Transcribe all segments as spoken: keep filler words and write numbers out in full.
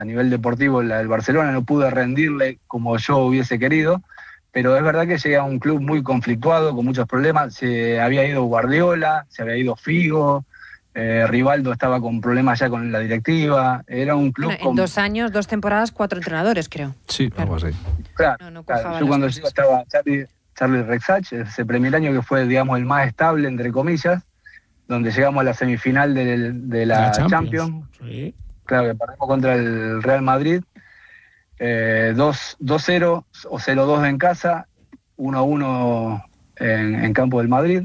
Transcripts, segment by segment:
a nivel deportivo el Barcelona, no pude rendirle como yo hubiese querido, pero es verdad que llegué a un club muy conflictuado, con muchos problemas. Se había ido Guardiola, se había ido Figo, eh, Rivaldo estaba con problemas ya con la directiva, era un club... Bueno, en con... dos años, dos temporadas, cuatro entrenadores, creo. Sí, claro. Algo así. Claro, no, no claro. Yo cuando llego estaba Charlie, Charlie Rexach, ese primer año que fue, digamos, el más estable, entre comillas, donde llegamos a la semifinal de, de la, la Champions. Champions. Sí. Claro, que perdimos contra el Real Madrid. Eh, dos cero o cero dos en casa, uno a uno en, en campo del Madrid,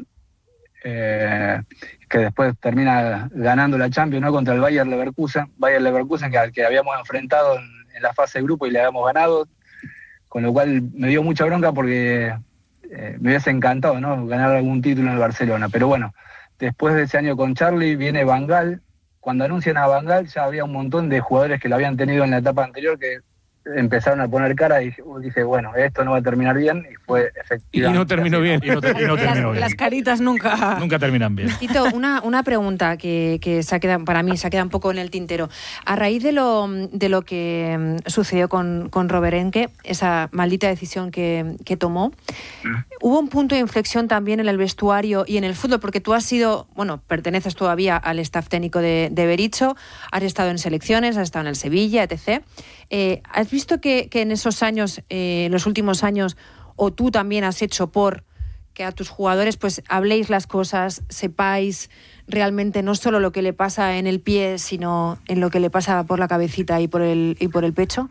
eh, que después termina ganando la Champions, ¿no? Contra el Bayer Leverkusen, Bayer Leverkusen que al que habíamos enfrentado en, en la fase de grupo y le habíamos ganado, con lo cual me dio mucha bronca porque eh, me hubiese encantado, ¿no? Ganar algún título en el Barcelona, pero bueno, después de ese año con Charlie viene Van Gaal. Cuando anuncian a Van Gaal ya había un montón de jugadores que lo habían tenido en la etapa anterior que empezaron a poner cara y dije, bueno, esto no va a terminar bien, y fue efectivamente. Y no terminó bien. Y no, te, y no terminó las, bien. Las caritas nunca... Nunca terminan bien. Tito, una, una pregunta que, que se ha quedado, para mí se ha quedado un poco en el tintero. A raíz de lo, de lo que sucedió con, con Robert Enke, esa maldita decisión que, que tomó, ¿Mm? Hubo un punto de inflexión también en el vestuario y en el fútbol, porque tú has sido, bueno, perteneces todavía al staff técnico de, de Berizzo, has estado en selecciones, has estado en el Sevilla, etcétera. Eh, ¿Has visto que, que en esos años, eh, en los últimos años, o tú también has hecho por que a tus jugadores pues habléis las cosas, sepáis realmente no solo lo que le pasa en el pie, sino en lo que le pasa por la cabecita y por el, y por el pecho?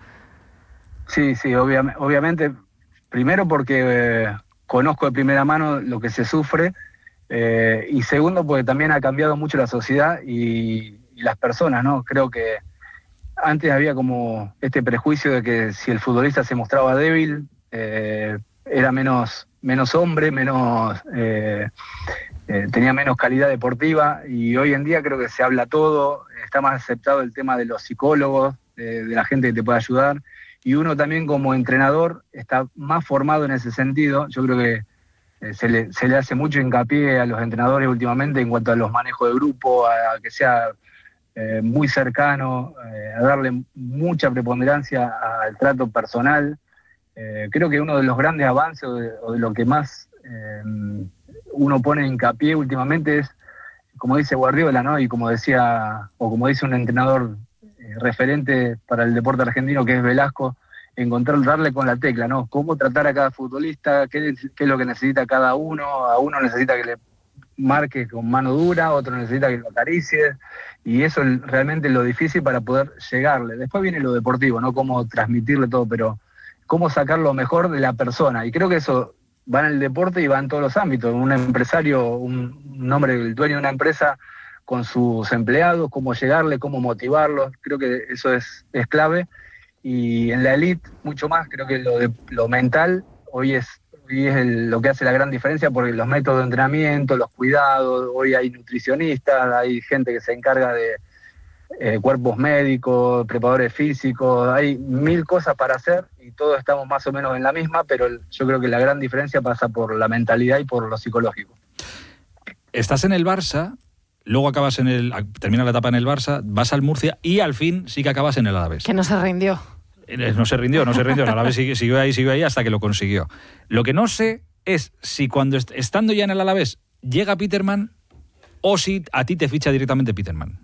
Sí, sí, obvia, obviamente, primero porque eh, conozco de primera mano lo que se sufre, eh, y segundo porque también ha cambiado mucho la sociedad y, y las personas, ¿no? Creo que antes había como este prejuicio de que si el futbolista se mostraba débil, eh, era menos, menos hombre, menos eh, eh, tenía menos calidad deportiva, y hoy en día creo que se habla todo, está más aceptado el tema de los psicólogos, de, de la gente que te puede ayudar, y uno también como entrenador está más formado en ese sentido. Yo creo que eh, se, le, se le hace mucho hincapié a los entrenadores últimamente en cuanto a los manejos de grupo, a, a que sea... Eh, muy cercano, eh, a darle mucha preponderancia al trato personal. Eh, creo que uno de los grandes avances o de, o de lo que más eh, uno pone hincapié últimamente es, como dice Guardiola, ¿no? Y como decía, o como dice un entrenador eh, referente para el deporte argentino que es Velasco, encontrar, darle con la tecla, ¿no? Cómo tratar a cada futbolista, qué, qué es lo que necesita cada uno. A uno necesita que le marque con mano dura, otro necesita que lo acaricie, y eso es realmente lo difícil para poder llegarle. Después viene lo deportivo, ¿no? Cómo transmitirle todo, pero cómo sacar lo mejor de la persona, y creo que eso va en el deporte y va en todos los ámbitos. Un empresario, un, un hombre, el dueño de una empresa con sus empleados, cómo llegarle, cómo motivarlos, creo que eso es, es clave, y en la elite mucho más. Creo que lo, de, lo mental hoy es y es el, lo que hace la gran diferencia, porque los métodos de entrenamiento, los cuidados, hoy hay nutricionistas, hay gente que se encarga de eh, cuerpos médicos, preparadores físicos, hay mil cosas para hacer y todos estamos más o menos en la misma, pero el, yo creo que la gran diferencia pasa por la mentalidad y por lo psicológico. Estás en el Barça, luego acabas en el, termina la etapa en el Barça, vas al Murcia y al fin sí que acabas en el Alavés. Que no se rindió. No se rindió, no se rindió, el Alavés siguió, siguió ahí, siguió ahí hasta que lo consiguió. Lo que no sé es si cuando est- estando ya en el Alavés llega Peterman o si a ti te ficha directamente Peterman.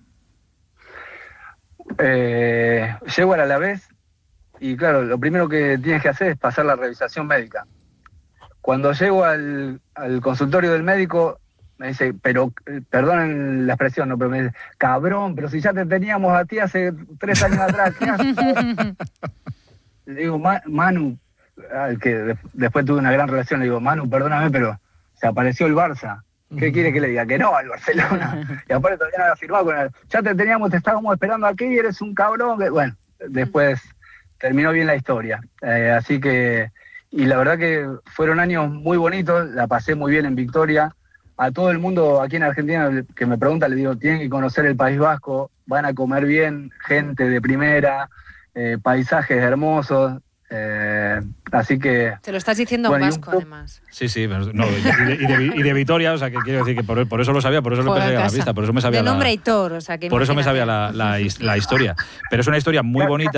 Eh, llego al Alavés y claro, lo primero que tienes que hacer es pasar la revisación médica. Cuando llego al, al consultorio del médico, me dice, pero, perdonen la expresión, no, pero me dice, cabrón, pero si ya te teníamos a ti hace tres años atrás, ¿qué haces? Le digo, Ma- Manu, al que de- después tuve una gran relación, le digo, Manu, perdóname, pero se apareció el Barça. ¿Qué quiere que le diga? Que no, al Barcelona. Y aparte todavía no había firmado con él. Ya te teníamos, te estábamos esperando aquí, eres un cabrón. Bueno, después terminó bien la historia. Eh, así que, y la verdad que fueron años muy bonitos, la pasé muy bien en Victoria. A todo el mundo aquí en Argentina que me pregunta, le digo, tienen que conocer el País Vasco, van a comer bien, gente de primera, eh, paisajes hermosos, eh, así que... Te lo estás diciendo bueno, en vasco, un... además. Sí, sí, pero no, y, de, y, de, y de Vitoria, o sea, que quiero decir que por, por eso lo sabía, por eso lo Juega empecé a la casa. vista, por eso me sabía De nombre la, Hitor, o sea, que por eso me imagínate. sabía la, la, la historia. Pero es una historia muy bonita.